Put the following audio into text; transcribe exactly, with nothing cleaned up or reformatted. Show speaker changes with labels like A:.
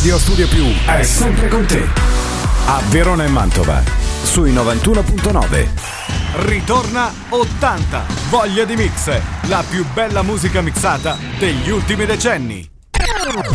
A: Radio Studio Più è sempre con te. A Verona e Mantova, sui novantuno virgola nove. Ritorna ottanta. Voglia di mix, la più bella musica mixata degli ultimi decenni.